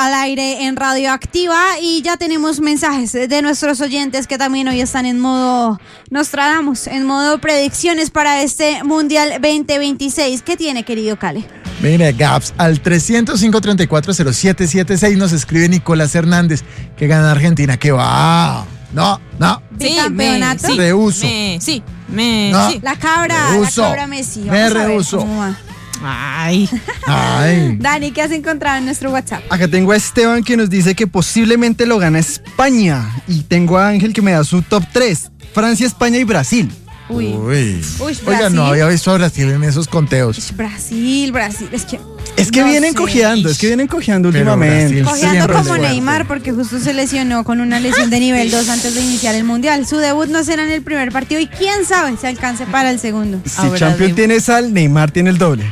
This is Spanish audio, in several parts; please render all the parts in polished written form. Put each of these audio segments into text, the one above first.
al aire en Radioactiva y ya tenemos mensajes de nuestros oyentes que también hoy están en modo Nostradamus, en modo predicciones para este Mundial 2026. ¿Qué tiene, querido Cale? Mire, Gaps, al 305-340776 nos escribe Nicolás Hernández que gana Argentina. ¿Qué va? No. ¿Bicampeonato? Sí, rehuso. Sí. La cabra Messi. Me rehuso. Ay. Dani, ¿qué has encontrado en nuestro WhatsApp? Acá tengo a Esteban que nos dice que posiblemente lo gana España. Y tengo a Ángel que me da su top 3. Francia, España y Brasil. Uy, Oiga, no había visto a Brasil en esos conteos. Brasil. Es que vienen cojeando últimamente. Cojeando como Neymar, porque justo se lesionó con una lesión de nivel 2 antes de iniciar el Mundial. Su debut no será en el primer partido y quién sabe si alcance para el segundo. Si Champions tiene sal, Neymar tiene el doble.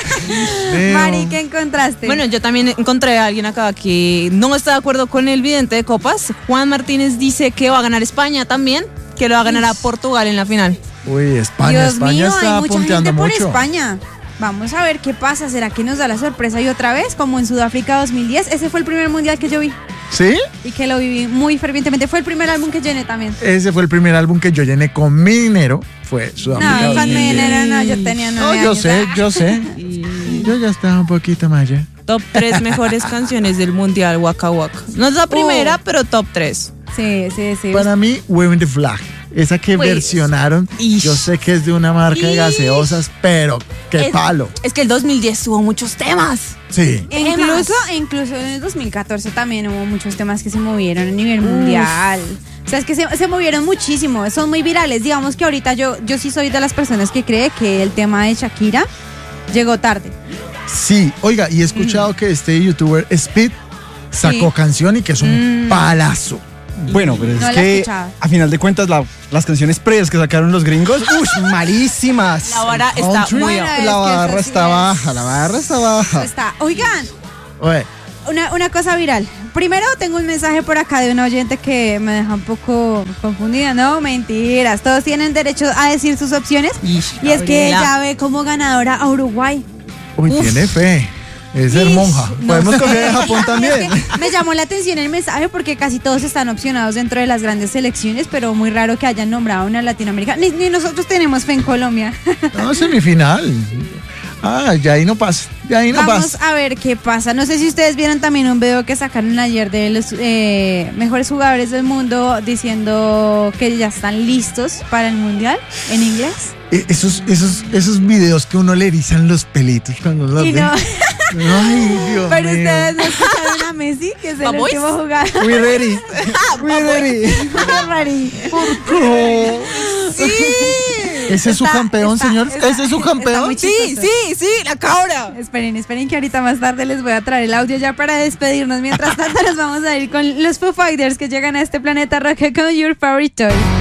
Mari, ¿qué encontraste? Bueno, yo también encontré a alguien acá que no está de acuerdo con el vidente de copas. Juan Martínez dice que va a ganar España también, que lo va a ganar a Portugal en la final. Uy, España Dios mío, está hay mucha punteando gente por mucho. España. Vamos a ver qué pasa. ¿Será que nos da la sorpresa y otra vez, como en Sudáfrica 2010? Ese fue el primer mundial que yo vi. ¿Sí? Y que lo viví muy fervientemente. Fue el primer álbum que llené también. Ese fue el primer álbum que yo llené con mi dinero. Fue Sudáfrica. No, con mi dinero no, yo tenía 9 años. Yo sé. Yo ya estaba un poquito más allá. Top 3 mejores canciones del mundial, Waka Waka. No es la primera, pero top 3. Sí. Para mí, Waving the Flag. Esa que versionaron, yo sé que es de una marca de gaseosas, pero qué palo. Es que el 2010 tuvo muchos temas. Sí. Incluso en el 2014 también hubo muchos temas que se movieron a nivel mundial. O sea, es que se movieron muchísimo, son muy virales. Digamos que ahorita yo sí soy de las personas que cree que el tema de Shakira llegó tarde. Sí, oiga, y he escuchado que este youtuber Speed sacó canción y que es un palazo. Bueno, pero es que a final de cuentas las canciones previas que sacaron los gringos, malísimas. La vara está muy alta. La barra está baja. Oigan, una cosa viral. Primero tengo un mensaje por acá de una oyente que me deja un poco confundida. No, mentiras. Todos tienen derecho a decir sus opciones. Y es que ella ve como ganadora a Uruguay. Tiene fe. Es hermosa. Podemos coger de Japón también. Es que me llamó la atención el mensaje porque casi todos están opcionados dentro de las grandes selecciones, pero muy raro que hayan nombrado una latinoamericana. Ni nosotros tenemos fe en Colombia. No, semifinal. Ya ahí no pasa. Vamos a ver qué pasa. No sé si ustedes vieron también un video que sacaron ayer de los mejores jugadores del mundo diciendo que ya están listos para el Mundial en inglés. Esos videos que uno le erizan los pelitos cuando los ve. Ay, Dios Pero mío. ustedes no escucharon a Messi, que es el último jugador. We ready. ¿Por qué? Sí. ¿Ese es su campeón, señor? ¿Ese es su campeón? Sí, la cabra. Esperen que ahorita más tarde les voy a traer el audio ya para despedirnos. Mientras tanto nos vamos a ir con los Foo Fighters que llegan a este planeta rock con Your Favorite Toy.